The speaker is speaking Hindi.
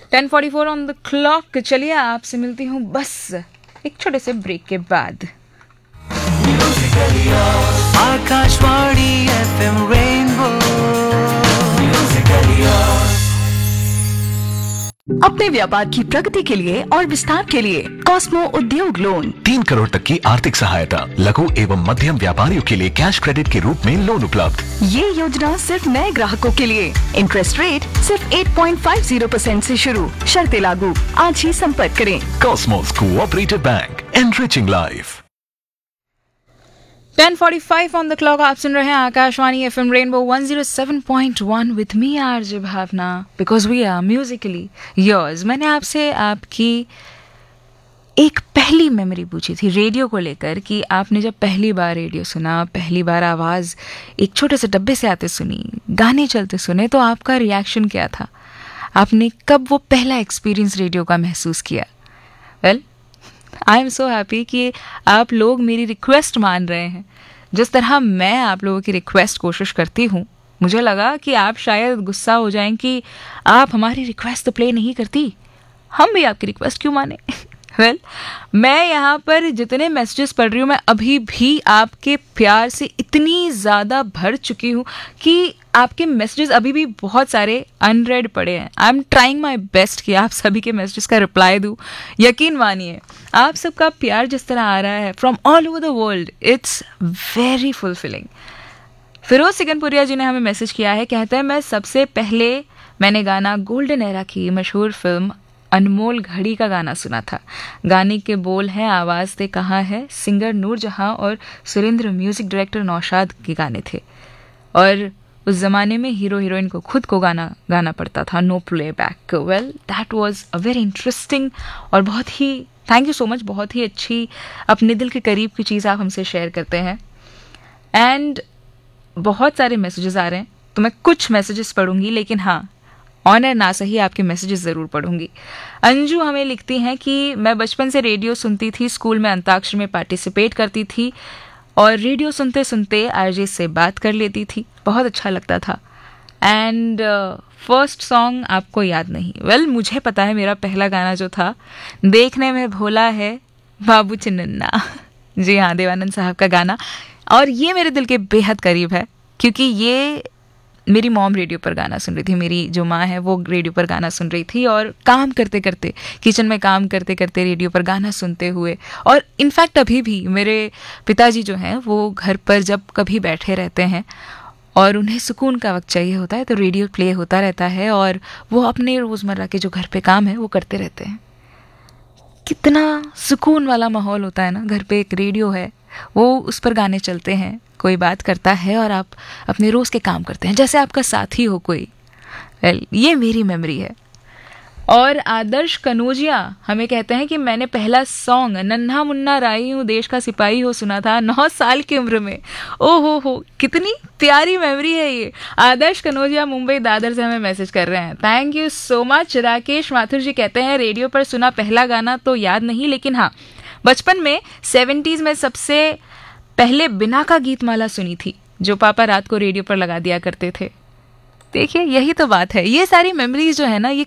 10:44 ऑन द क्लॉक। चलिए आपसे मिलती हूँ बस एक छोटे से ब्रेक के बाद। Akashvani FM rainbow. अपने व्यापार की प्रगति के लिए और विस्तार के लिए कॉस्मो उद्योग लोन 3 करोड़ तक की आर्थिक सहायता, लघु एवं मध्यम व्यापारियों के लिए कैश क्रेडिट के रूप में लोन उपलब्ध। ये योजना सिर्फ नए ग्राहकों के लिए। इंटरेस्ट रेट सिर्फ 8.50% से शुरू, शर्तें लागू। आज ही संपर्क करें। Cosmos cooperative bank, enriching life. 10:45 on the clock. आप सुन रहे हैं Akashvani FM rainbow 107.1 with me RJ Bhavna, because we are Musically yours. मैंने आपसे आपकी एक पहली मेमोरी पूछी थी रेडियो को लेकर कि आपने जब पहली बार रेडियो सुना, पहली बार आवाज़ एक छोटे से डब्बे से आते सुनी, गाने चलते सुने, तो आपका रिएक्शन क्या था? आपने कब वो पहला एक्सपीरियंस रेडियो का महसूस किया? Well, I am so happy कि आप लोग मेरी रिक्वेस्ट मान रहे हैं। जिस तरह मैं आप लोगों की रिक्वेस्ट कोशिश करती हूँ, मुझे लगा कि आप शायद गुस्सा हो जाएं कि आप हमारी रिक्वेस्ट तो प्ले नहीं करती, हम भी आपकी रिक्वेस्ट क्यों माने। वेल, मैं यहाँ पर जितने मैसेजेस पढ़ रही हूँ, मैं अभी भी आपके प्यार से इतनी ज़्यादा भर चुकी हूँ कि आपके मैसेजेस अभी भी बहुत सारे अनरेड पड़े हैं। I am trying my best कि आप सभी के मैसेजेस का रिप्लाई दूँ। यकीन मानिए, आप सबका प्यार जिस तरह आ रहा है from all over the world, it's very fulfilling. Firoz सिकनपुरिया जी ने हमें मैसेज किया है, कहते हैं मैं सबसे पहले मैंने गाना गोल्डन एरा की मशहूर फिल्म अनमोल घड़ी का गाना सुना था। गाने के बोल हैं आवाज़ ते कहाँ है, सिंगर नूरजहां और सुरेंद्र, म्यूजिक डायरेक्टर नौशाद के गाने थे। और उस ज़माने में हीरो हीरोइन को खुद को गाना गाना पड़ता था, no playback. Well, that was a very interesting और बहुत ही, थैंक यू सो मच, बहुत ही अच्छी अपने दिल के करीब की चीज़ आप हमसे शेयर करते हैं। एंड बहुत सारे मैसेजेस आ रहे हैं, तो मैं कुछ मैसेजेस पढ़ूंगी, लेकिन हाँ, ऑनर ना सही आपके मैसेजेस ज़रूर पढ़ूंगी। अंजू हमें लिखती हैं कि मैं बचपन से रेडियो सुनती थी, स्कूल में अंताक्षरी में पार्टिसिपेट करती थी और रेडियो सुनते सुनते आरजे से बात कर लेती थी, बहुत अच्छा लगता था। एंड फर्स्ट सॉन्ग आपको याद नहीं? वेल, मुझे पता है मेरा पहला गाना जो था, देखने में भोला है बाबू चिन्नन्ना। जी हाँ, देवानंद साहब का गाना, और ये मेरे दिल के बेहद करीब है क्योंकि ये मेरी मॉम रेडियो पर गाना सुन रही थी। मेरी जो माँ है वो रेडियो पर गाना सुन रही थी और काम करते करते, किचन में काम करते करते रेडियो पर गाना सुनते हुए। और इनफैक्ट अभी भी मेरे पिताजी जो हैं वो घर पर जब कभी बैठे रहते हैं और उन्हें सुकून का वक्त चाहिए होता है तो रेडियो प्ले होता रहता है और वो अपने रोज़मर्रा के जो घर पे काम है वो करते रहते हैं। कितना सुकून वाला माहौल होता है ना, घर पे एक रेडियो है, वो उस पर गाने चलते हैं, कोई बात करता है और आप अपने रोज़ के काम करते हैं जैसे आपका साथी हो कोई। वेल, ये मेरी मेमोरी है। और आदर्श कनोजिया हमें कहते हैं कि मैंने पहला सॉन्ग नन्हा मुन्ना राई हूँ देश का सिपाही हो सुना था 9 साल की उम्र में। ओ हो, कितनी प्यारी मेमोरी है ये। आदर्श कनोजिया मुंबई दादर से हमें मैसेज कर रहे हैं, thank you so much. Rakesh Mathur जी कहते हैं रेडियो पर सुना पहला गाना तो याद नहीं, लेकिन हाँ, बचपन में 70s में सबसे पहले बिना का गीतमाला सुनी थी जो पापा रात को रेडियो पर लगा दिया करते थे। देखिए, यही तो बात है। ये सारी मेमोरीज जो है ना, ये